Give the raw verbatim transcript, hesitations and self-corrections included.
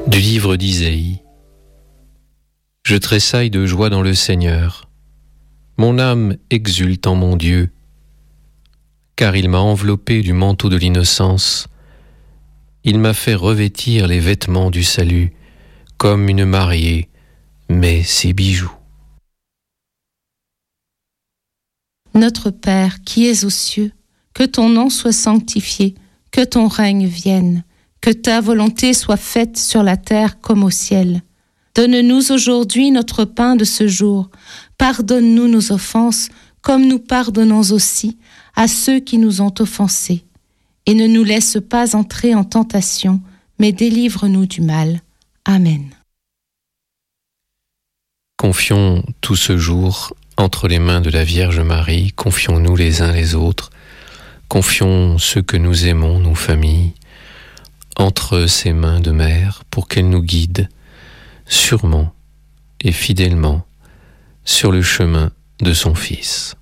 Du livre d'Isaïe. Je tressaille de joie dans le Seigneur. Mon âme exulte en mon Dieu, car il m'a enveloppé du manteau de l'innocence. Il m'a fait revêtir les vêtements du salut, comme une mariée met ses bijoux. Notre Père qui es aux cieux, que ton nom soit sanctifié, que ton règne vienne, que ta volonté soit faite sur la terre comme au ciel. Donne-nous aujourd'hui notre pain de ce jour. Pardonne-nous nos offenses, comme nous pardonnons aussi à ceux qui nous ont offensés. Et ne nous laisse pas entrer en tentation, mais délivre-nous du mal. Amen. Confions tout ce jour entre les mains de la Vierge Marie, confions-nous les uns les autres, confions ceux que nous aimons, nos familles, entre ses mains de mère pour qu'elle nous guide sûrement et fidèlement sur le chemin de son Fils.